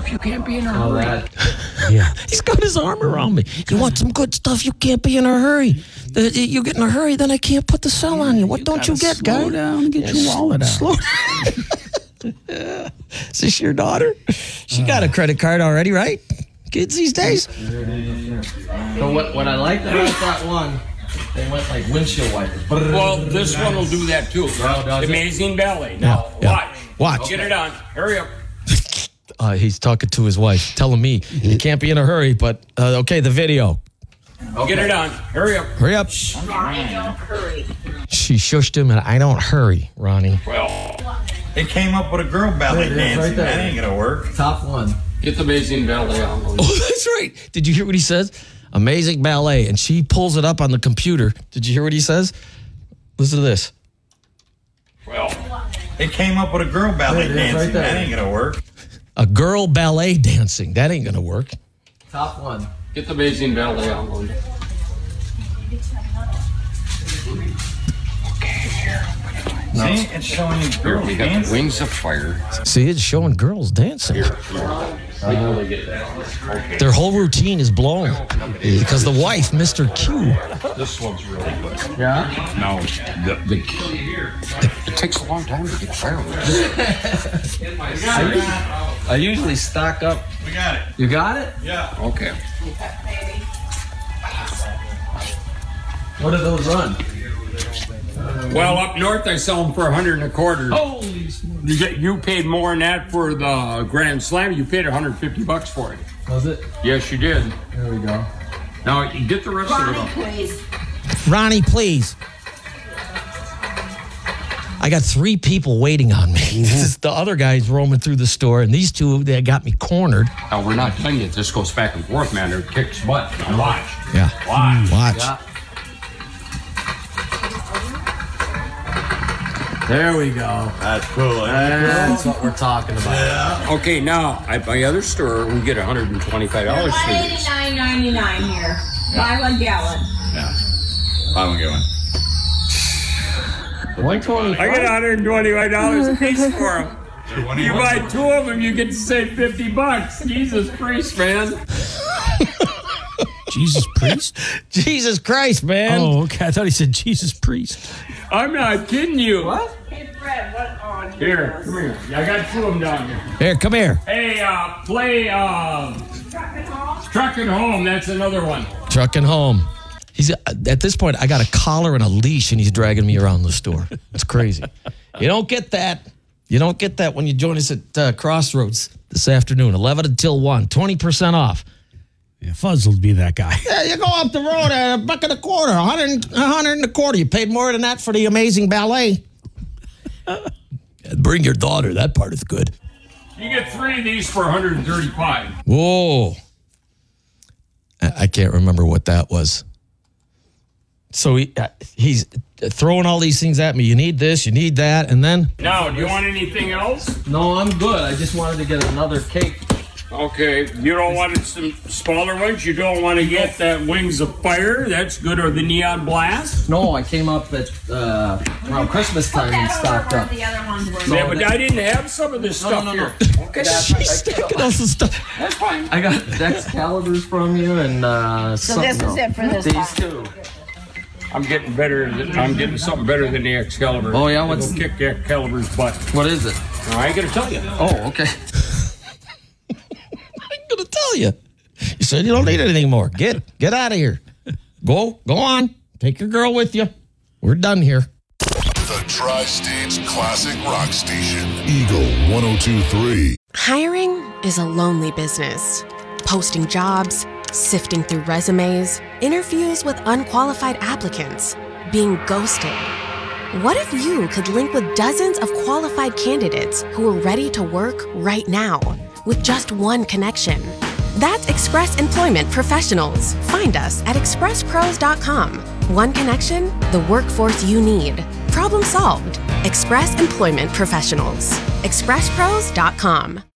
stuff you can't be in a hurry. Yeah. He's got his arm around me. You want some good stuff, you can't be in a hurry. You get in a hurry, then I can't put the cell on you. What don't you get, guy? Slow down, get your wallet out. Slow down. Is this your daughter? She got a credit card already, right? Kids these days. So what I liked about that one, they went like windshield wipers. Well, this one will do that too. Amazing ballet. Now, Watch. Get it on. Hurry up. He's talking to his wife, telling me you can't be in a hurry, but okay, the video. Get it on. Hurry up. Hurry up. Ronnie, don't hurry. She shushed him, and I don't hurry, Ronnie. Well, They came up with a girl ballet dancing. right there. That ain't gonna work. Top one. get the amazing ballet on. Oh, that's right. Did you hear what he says? Amazing ballet. And she pulls it up on the computer. Did you hear what he says? Listen to this. Well, They came up with a girl ballet dancing. right there. That ain't gonna work. A girl ballet dancing. That ain't going to work. Top one. get the amazing ballet on. See, it's showing you Here, girls we got dancing. Wings of Fire. See, it's showing girls dancing. I really get that. Okay. Their whole routine is blown because the wife, Mr. Q. This one's really good. Yeah? Now, it takes a long time to get fireworks. I usually stock up. We got it. You got it? Yeah. Okay. What do those run? Well, up north I sell them for $125. Holy smokes. You paid more than that for the Grand Slam. You paid $150 for it. Was it? Yes, you did. There we go. Now you get the rest of it Ronnie, up. please. Ronnie, please. I got 3 people waiting on me. This is the other guys roaming through the store, and these 2, they got me cornered. Now we're not done yet. This goes back and forth, man. It kicks butt. Now watch. Yeah. Watch. Watch. There we go. That's cool. That's what we're talking about. Okay, now at my other store we get $125 for these. $189.99 here. Buy 1 gallon. I don't get one. 120. I get $125 a piece for them. You buy 2 of them, you get to save $50. Jesus Christ, man. Jesus priest? Jesus Christ, man. Oh, okay. I thought he said Jesus priest. I'm not kidding you. What? Hey, Fred, what on Here, come here. I got 2 of them down here. Here, come here. Hey, play Truckin' Home. That's another one. Trucking home. He's at this point, I got a collar and a leash, and he's dragging me around the store. It's crazy. You don't get that. You don't get that when you join us at Crossroads this afternoon, 11 until 1, 20% off. Yeah, Fuzz will be that guy. Yeah, you go up the road at $1.25, $100 You paid more than that for the amazing ballet. Bring your daughter. That part is good. You get 3 of these for $135. Whoa. I can't remember what that was. So he's throwing all these things at me. You need this, you need that, and then... Now, do you want anything else? No, I'm good. I just wanted to get another cake. Okay, you don't want some smaller ones? You don't want to get that Wings of Fire? That's good, or the Neon Blast? No, I came up at around Christmas time and stocked up. The other ones were. Yeah, but I didn't have some of this stuff no. here. Okay, She's stacking us some stuff. that's fine. I got Excaliburs from you and So this is it for this These time. 2. I'm getting better. I'm getting something better than the Excalibur. Oh, yeah? What's- It'll kick the Excalibur's butt. What is it? I ain't gonna tell you. Oh, okay. I'm gonna tell you. You said you don't need anything more. Get out of here. Go on. Take your girl with you. We're done here. The Tri-State's classic rock station, Eagle 102.3. Hiring is a lonely business. Posting jobs, sifting through resumes, interviews with unqualified applicants, being ghosted. What if you could link with dozens of qualified candidates who are ready to work right now with just one connection? That's Express Employment Professionals. Find us at expresspros.com. One connection, the workforce you need. Problem solved. Express Employment Professionals. expresspros.com.